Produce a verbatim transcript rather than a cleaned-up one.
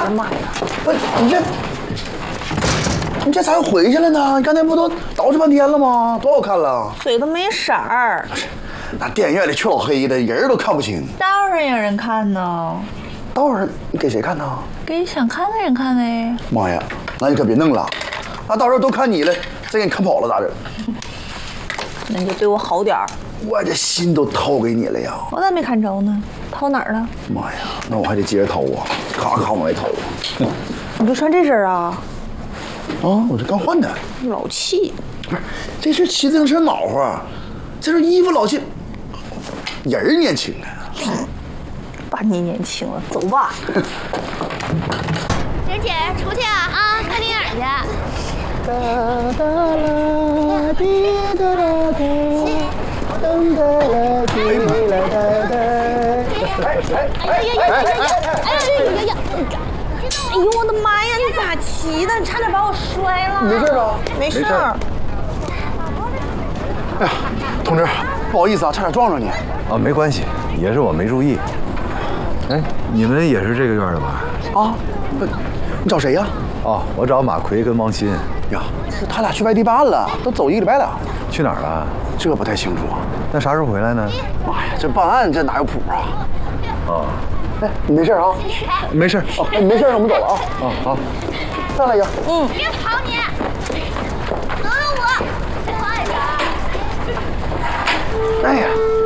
呀妈呀！ 不是你这，你这咋又回去了呢？你刚才不都捯饬半天了吗？多好看了！ 嘴都没色儿。 那电影院里黢老黑的，人都看不清。 当然有人看呢。 当然，你给谁看呢？ 给想看的人看呗。 妈呀，那你可别弄了，那到时候都看你了，再给你看跑了咋整？ 那你就对我好点儿。 我这心都掏给你了呀！ 我咋没看着呢？掏哪儿了？ 妈呀，那我还得接着掏啊，咔咔往外掏。 你就穿这身啊？ 啊，我这刚换的。 老气。 不是，这是骑自行车恼火，这身衣服老气，人儿年轻啊。 把你年轻了，走吧。 玲姐，出去啊啊，看电影去。 哒哒啦滴哒啦哒，噔哒啦滴啦哒哒。哎哎哎哎呀呀呀呀！哎呀呀呀！ 哎呦我的妈呀！你咋骑的？差点把我摔了。 没事吧？ 没事儿。 哎呀，同志，不好意思啊，差点撞着你。 啊，没关系，也是我没注意。哎，你们也是这个院的吧？ 啊，不，你找谁呀？ 哦，我找马奎跟汪鑫。 呀，他俩去外地办案了，都走一个礼拜了。 去哪儿了？ 这不太清楚啊。 那啥时候回来呢？ 妈呀，这办案这哪有谱啊？ 哦， 哎，你没事啊？ 没事。 哦，哎，你没事，我们走了啊。 啊，好。 上来呀。 嗯。别跑你！等等我，快点！ 哎呀。